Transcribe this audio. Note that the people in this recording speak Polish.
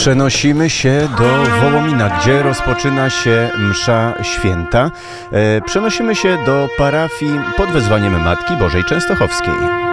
Przenosimy się do Wołomina, gdzie rozpoczyna się msza święta. Przenosimy się do parafii pod wezwaniem Matki Bożej Częstochowskiej.